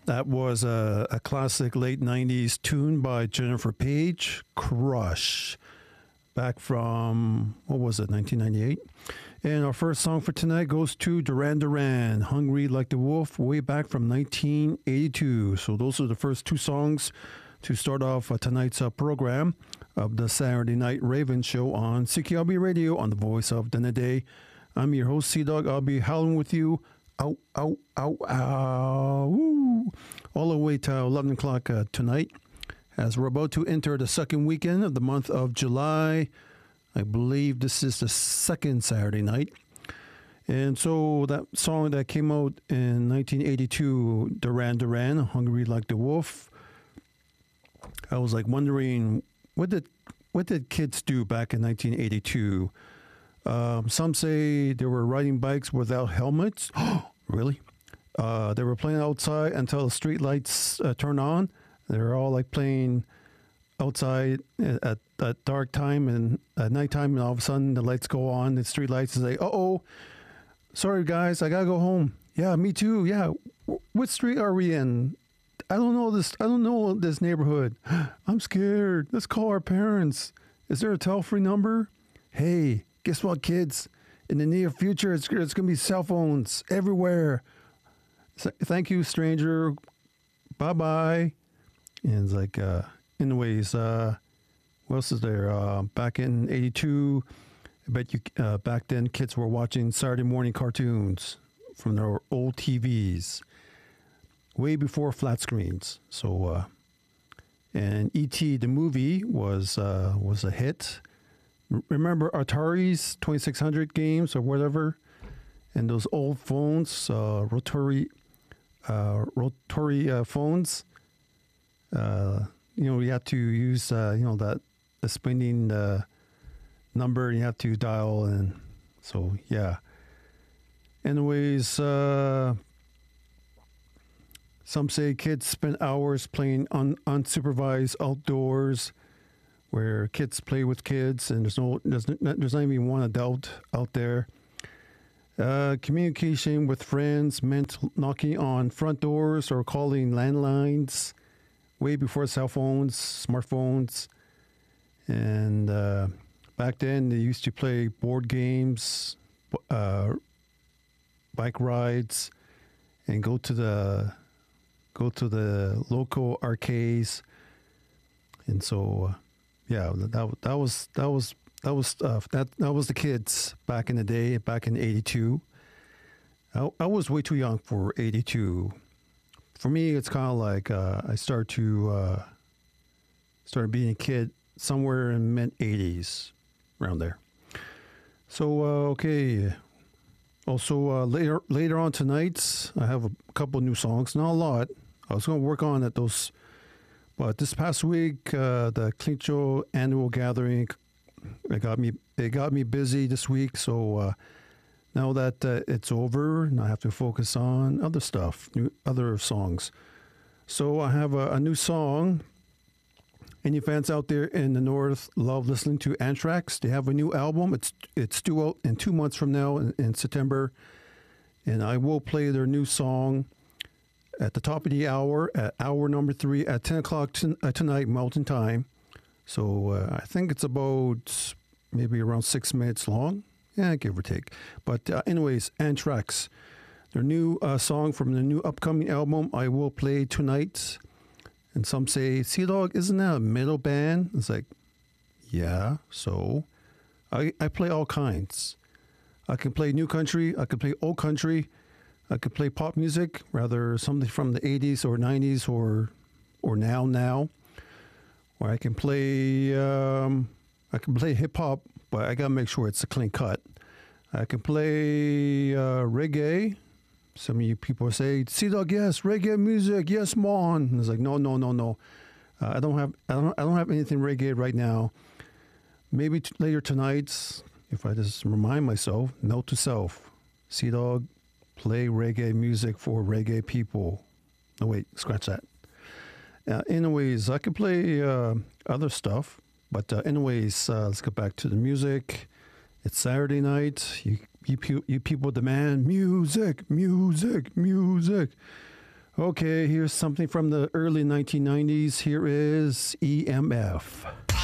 That was a classic late 90s tune by Jennifer Page, Crush, back from, what was it, 1998? And our first song for tonight goes to Duran Duran, Hungry Like the Wolf, way back from 1982. So those are the first two songs to start off tonight's program of the Saturday Night Raven Show on CKLB Radio on the Voice of Denede. I'm your host, C-Dog. I'll be howling with you. Ow, ow, ow, ow. Woo. All the way to 11 o'clock tonight as we're about to enter the second weekend of the month of July. I believe this is the second Saturday night. And so that song that came out in 1982, Duran Duran, Hungry Like the Wolf, I was like wondering, what did kids do back in 1982? Some say they were riding bikes without helmets. Really? They were playing outside until the street lights turned on. They were all like playing outside at dark time and at nighttime, and all of a sudden the lights go on, the street lights, and say, "Uh-oh, sorry guys, I gotta go home." Yeah, me too. Yeah, what street are we in? I don't know this. I don't know this neighborhood. I'm scared. Let's call our parents. Is there a toll-free number? Hey, guess what, kids? In the near future, it's going to be cell phones everywhere. Thank you, stranger. Bye-bye. And it's like, anyways, what else is there? Back in 82, I bet you back then kids were watching Saturday morning cartoons from their old TVs, way before flat screens. So, and E.T. the movie was a hit. Remember Atari's 2600 games or whatever, and those old phones, rotary phones. You have to use that the spinning number you have to dial, and so yeah. Anyways, some say kids spend hours playing unsupervised outdoors, where kids play with kids, and there's not even one adult out there. Communication with friends meant knocking on front doors or calling landlines, way before cell phones, smartphones. And back then, they used to play board games, bike rides, and go to the local arcades. And so, yeah, that was the kids back in the day, back in '82. I was way too young for '82. For me, it's kind of like I started being a kid somewhere in mid '80s, around there. So okay. Also later on tonight, I have a couple new songs, not a lot. I was going to work on those. But this past week, the Clincho annual gathering, it got me busy this week. So now that it's over, I have to focus on other stuff, other songs. So I have a new song. Any fans out there in the North love listening to Anthrax? They have a new album. It's due out in 2 months from now in September, and I will play their new song at the top of the hour, at hour number 3 at 10 o'clock tonight, Mountain Time. So I think it's about maybe around 6 minutes long. Yeah, give or take. But anyways, Anthrax, their new song from the new upcoming album, I will play tonight. And some say, Sea-Dog, isn't that a metal band? It's like, yeah, so I play all kinds. I can play new country. I can play old country. I could play pop music, rather something from the 80s or 90s or now. Or I can play hip hop, but I gotta make sure it's a clean cut. I can play reggae. Some of you people say, Sea-Dog, yes, reggae music, yes, mon. And it's like, no. I don't have anything reggae right now. Maybe later tonight, if I just remind myself, note to self, Sea-Dog, play reggae music for reggae people. No, wait, scratch that. Anyways, I could play other stuff, but anyways, let's get back to the music. It's Saturday night. You people demand music. Okay, here's something from the early 1990s. Here is EMF.